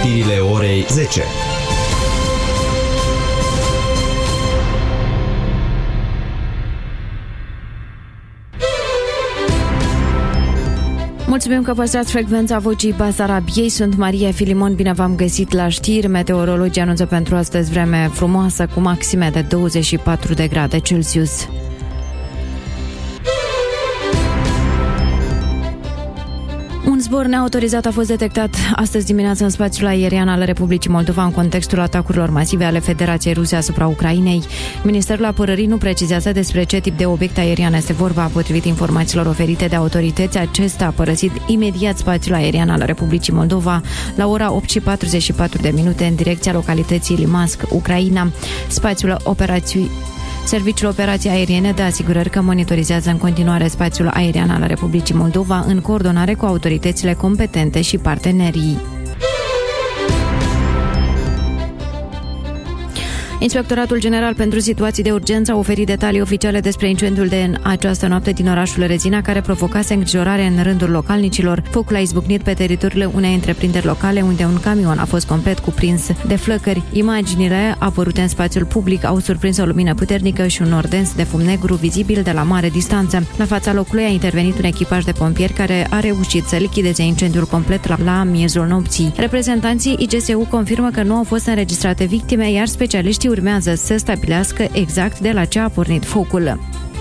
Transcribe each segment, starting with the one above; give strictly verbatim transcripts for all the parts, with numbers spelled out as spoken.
știrile orei zece. Mulțumim că păstrați frecvența Vocii Basarabiei. Sunt Maria Filimon, bine v-am găsit la știri. Meteorologii anunță pentru astăzi vreme frumoasă cu maxime de douăzeci și patru de grade Celsius. Un zbor neautorizat a fost detectat astăzi dimineață în spațiul aerian al Republicii Moldova în contextul atacurilor masive ale Federației Ruse asupra Ucrainei. Ministerul Apărării nu precizează despre ce tip de obiect aerian este vorba. Potrivit informațiilor oferite de autorități, acesta a părăsit imediat spațiul aerian al Republicii Moldova la ora opt și patruzeci și patru de minute în direcția localității Limansk, Ucraina. Spațiul operației Serviciul Operației Aeriene dă asigurări că monitorizează în continuare spațiul aerian al Republicii Moldova în coordonare cu autoritățile competente și partenerii. Inspectoratul General pentru Situații de Urgență a oferit detalii oficiale despre incendiul de în această noapte din orașul Rezina, care provocase îngrijorare în rândul localnicilor. Focul a izbucnit pe teritoriile unei întreprinderi locale, unde un camion a fost complet cuprins de flăcări. Imaginile apărute în spațiul public au surprins o lumină puternică și un nor dens de fum negru vizibil de la mare distanță. La fața locului a intervenit un echipaj de pompieri care a reușit să lichideze incendiul complet la, la miezul nopții. Reprezentanții I G S U confirmă că nu au fost înregistrate victime, iar specialiștii urmează să stabilească exact de la ce a pornit focul.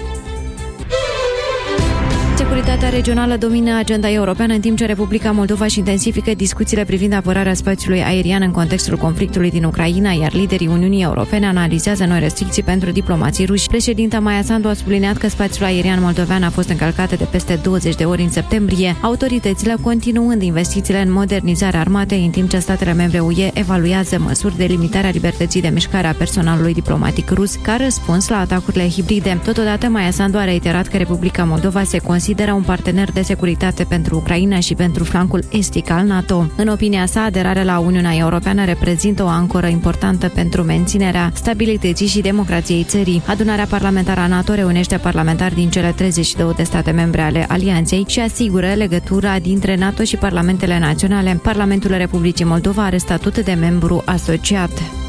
Securitatea regională domină agenda europeană, în timp ce Republica Moldova își intensifică discuțiile privind apărarea spațiului aerian în contextul conflictului din Ucraina, iar liderii Uniunii Europene analizează noi restricții pentru diplomații ruși. Președinta Maia Sandu a subliniat că spațiul aerian moldovean a fost încălcat de peste douăzeci de ori în septembrie, autoritățile continuând investițiile în modernizarea armatei, în timp ce statele membre U E evaluează măsuri de limitare a libertății de mișcare a personalului diplomatic rus ca răspuns la atacurile hibride. Totodată, Maia Sandu a reiterat că Republica Moldova se consideră un partener de securitate pentru Ucraina și pentru flancul estic al NATO. În opinia sa, aderarea la Uniunea Europeană reprezintă o ancoră importantă pentru menținerea stabilității și democrației țării. Adunarea parlamentară a NATO reunește parlamentari din cele treizeci și două de state membre ale alianței și asigură legătura dintre NATO și parlamentele naționale. Parlamentul Republicii Moldova are statut de membru asociat.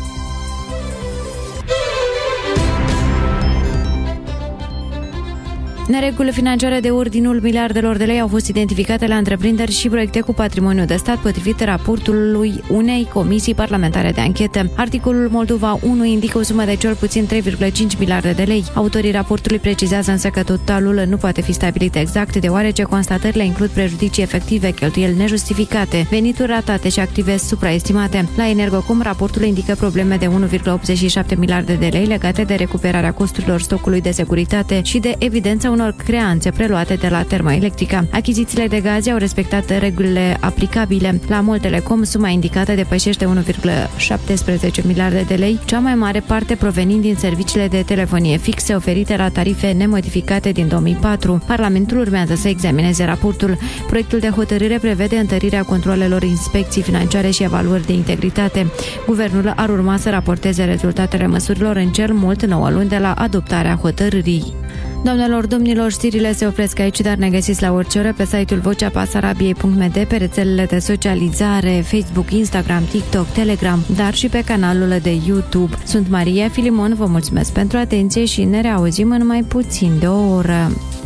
Nereguli financiare de ordinul miliardelor de lei au fost identificate la întreprinderi și proiecte cu patrimoniu de stat, potrivit raportului unei comisii parlamentare de anchetă. Articolul Moldova unu indică o sumă de cel puțin trei virgulă cinci miliarde de lei. Autorii raportului precizează însă că totalul nu poate fi stabilit exact, deoarece constatările includ prejudicii efective, cheltuieli nejustificate, venituri ratate și active supraestimate. La Energocom, raportul indică probleme de unu virgulă optzeci și șapte miliarde de lei legate de recuperarea costurilor stocului de securitate și de evidența unor creanțe preluate de la Termoelectrica. Achizițiile de gaze au respectat regulile aplicabile. La Mol Telecom, suma indicată depășește unu virgulă șaptesprezece miliarde de lei, cea mai mare parte provenind din serviciile de telefonie fixe oferite la tarife nemodificate din două mii patru. Parlamentul urmează să examineze raportul. Proiectul de hotărâre prevede întărirea controalelor, inspecții financiare și evaluări de integritate. Guvernul ar urma să raporteze rezultatele măsurilor în cel mult nouă luni de la adoptarea hotărârii. Doamnelor, domnilor, știrile se opresc aici, dar ne găsiți la orice oră pe site-ul vocea basarabiei punct m d, pe rețelele de socializare, Facebook, Instagram, TikTok, Telegram, dar și pe canalul de YouTube. Sunt Maria Filimon, vă mulțumesc pentru atenție și ne reauzim în mai puțin de o oră.